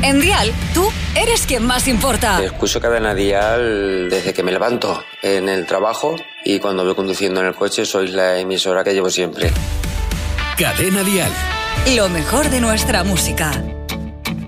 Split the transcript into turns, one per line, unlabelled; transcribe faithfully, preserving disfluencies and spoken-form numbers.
En Dial, tú eres quien más importa.
Escucho Cadena Dial desde que me levanto en el trabajo y cuando voy conduciendo en el coche. Sois la emisora que llevo siempre.
Cadena Dial.
Lo mejor de nuestra música.